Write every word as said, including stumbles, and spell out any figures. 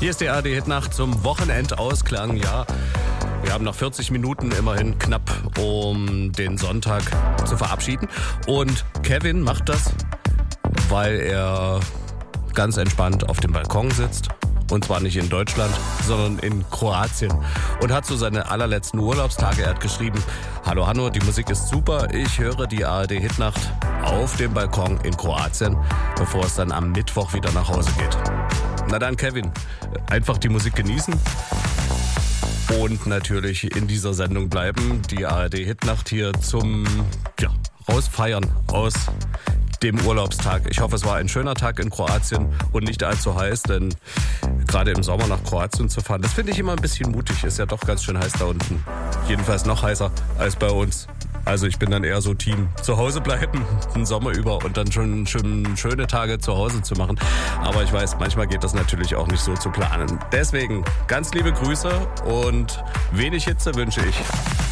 Hier ist die A R D-Hitnacht zum Wochenendausklang. Ja, wir haben noch vierzig Minuten immerhin knapp, um den Sonntag zu verabschieden. Und Kevin macht das, weil er ganz entspannt auf dem Balkon sitzt. Und zwar nicht in Deutschland, sondern in Kroatien. Und hat so seine allerletzten Urlaubstage. Er hat geschrieben: Hallo Hanno, die Musik ist super. Ich höre die A R D-Hitnacht auf dem Balkon in Kroatien, bevor es dann am Mittwoch wieder nach Hause geht. Na dann, Kevin, einfach die Musik genießen und natürlich in dieser Sendung bleiben. Die A R D-Hitnacht hier zum ja, Rausfeiern aus dem Urlaubstag. Ich hoffe, es war ein schöner Tag in Kroatien und nicht allzu heiß, denn gerade im Sommer nach Kroatien zu fahren, das finde ich immer ein bisschen mutig. Ist ja doch ganz schön heiß da unten. Jedenfalls noch heißer als bei uns. Also ich bin dann eher so Team zu Hause bleiben, den Sommer über und dann schon, schon schöne Tage zu Hause zu machen. Aber ich weiß, manchmal geht das natürlich auch nicht so zu planen. Deswegen ganz liebe Grüße und wenig Hitze wünsche ich.